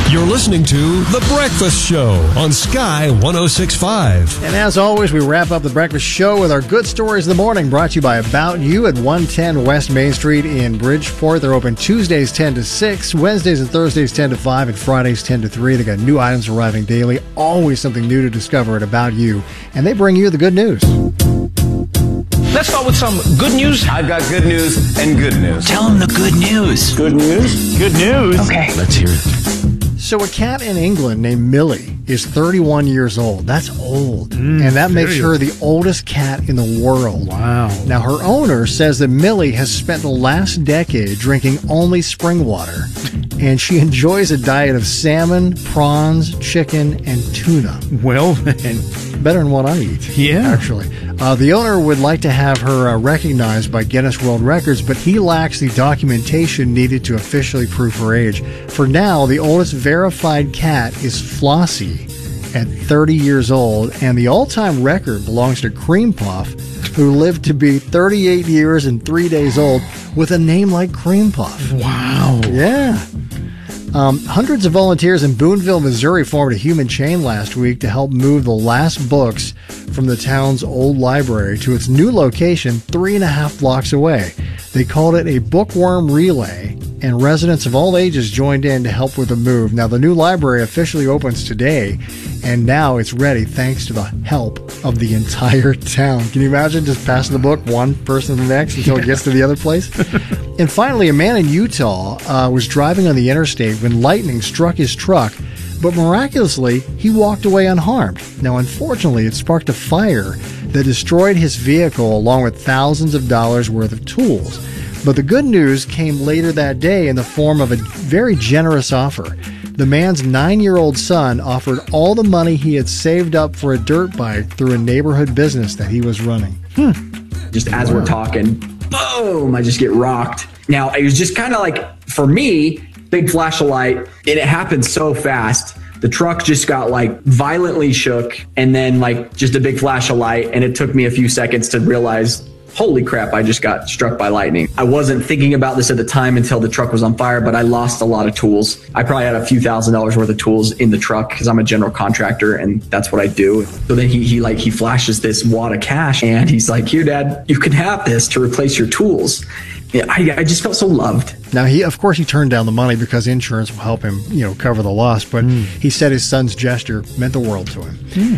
You're listening to The Breakfast Show on Sky 106.5. And as always, we wrap up The Breakfast Show with our good stories of the morning, brought to you by About You at 110 West Main Street in Bridgeport. They're open Tuesdays 10 to 6, Wednesdays and Thursdays 10 to 5, and Fridays 10 to 3. They got new items arriving daily, always something new to discover at About You. And they bring you the good news. Let's start with some good news. I've got good news and good news. Tell them the good news. Good news? Good news. Okay. Let's hear it. So a cat in England named Millie is 31 years old. That's old. And that makes her the oldest cat in the world. Wow. Now, her owner says that Millie has spent the last decade drinking only spring water, and she enjoys a diet of salmon, prawns, chicken, and tuna. Well, then. Better than what I eat, Yeah. actually. The owner would like to have her recognized by Guinness World Records, but he lacks the documentation needed to officially prove her age. For now, the oldest verified cat is Flossie at 30 years old, and the all-time record belongs to Cream Puff, who lived to be 38 years and 3 days old with a name like Cream Puff. Wow. Yeah. Hundreds of volunteers in Boonville, Missouri formed a human chain last week to help move the last books from the town's old library to its new location 3.5 blocks away. They called it a bookworm relay, and residents of all ages joined in to help with the move. Now, the new library officially opens today, and now it's ready thanks to the help of the entire town. Can you imagine just passing the book one person to the next until it gets to the other place? And finally, a man in Utah was driving on the interstate when lightning struck his truck, but miraculously, he walked away unharmed. Now, unfortunately, it sparked a fire that destroyed his vehicle along with thousands of dollars worth of tools. But the good news came later that day in the form of a very generous offer. The man's 9-year-old son offered all the money he had saved up for a dirt bike through a neighborhood business that he was running. Just as we're talking, boom, I just get rocked. Now, it was just kind of like, for me, big flash of light, and it happened so fast. The truck just got like violently shook, and then like just a big flash of light, and it took me a few seconds to realize, holy crap, I just got struck by lightning. I wasn't thinking about this at the time until the truck was on fire, but I lost a lot of tools. I probably had a few $1,000s worth of tools in the truck because I'm a general contractor and that's what I do. So then he flashes this wad of cash and he's like, here, Dad, you can have this to replace your tools. Yeah, I just felt so loved. Now, he turned down the money because insurance will help him, cover the loss. But he said his son's gesture meant the world to him.